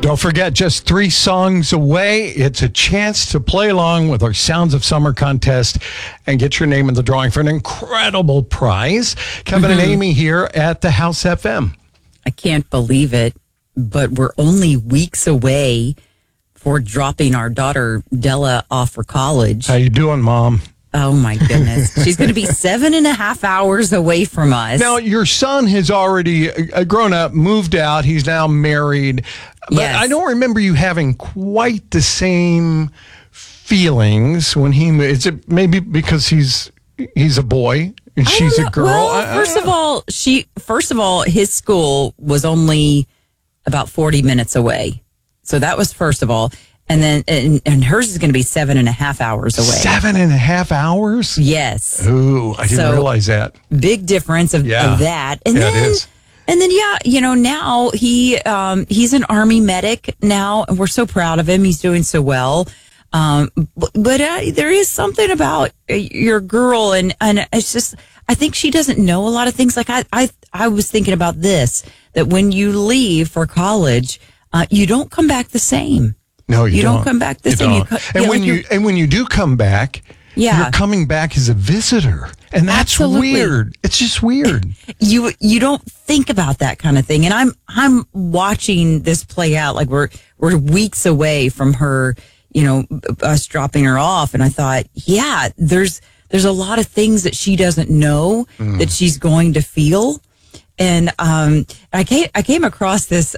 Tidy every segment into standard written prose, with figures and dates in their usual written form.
Don't forget, just 3 songs away. It's a chance to play along with our Sounds of Summer contest and get your name in the drawing for an incredible prize. Kevin and Amy here at the House FM. I can't believe it, but we're only weeks away for dropping our daughter Della off for college. How you doing, Mom? Oh, my goodness. She's going to be 7.5 hours away from us. Now, your son has already grown up, moved out. He's now married. But Yes. I don't remember you having quite the same feelings when he moved. Is it maybe because he's a boy and she's a girl? Well, first of all, his school was only about 40 minutes away. So that was first of all. And then, and hers is going to be 7.5 hours away. 7.5 hours? Yes. Ooh, I didn't realize that. Big difference of that. And yeah, then, it is. And then, now he's an Army medic now, and we're so proud of him. He's doing so well. But there is something about your girl, and it's just, I think she doesn't know a lot of things. Like I was thinking about this, that when you leave for college, you don't come back the same. No, you don't. don't come back the same. And when you do come back, you're coming back as a visitor, and that's Absolutely. weird. It's just weird. You don't think about that kind of thing, and I'm watching this play out. Like we're weeks away from her, us dropping her off, and I thought, there's a lot of things that she doesn't know that she's going to feel, and I came across this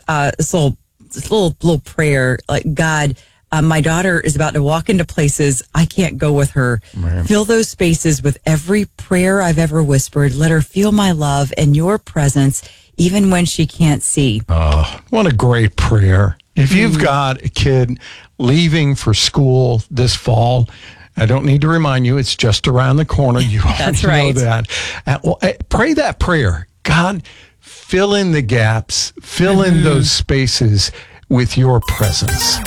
little prayer, like, God, my daughter is about to walk into places I can't go with her. Right. Fill those spaces with every prayer I've ever whispered. Let her feel my love and your presence, even when she can't see. Oh, what a great prayer. If you've got a kid leaving for school this fall, I don't need to remind you, it's just around the corner. You already know that. Pray that prayer. God, fill in the gaps, fill in those spaces with your presence.